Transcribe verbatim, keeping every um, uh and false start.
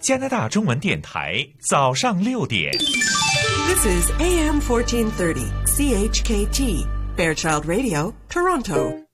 加拿大中文电台早上六点。 This is A M fourteen thirty C H K T Fairchild Radio, Toronto.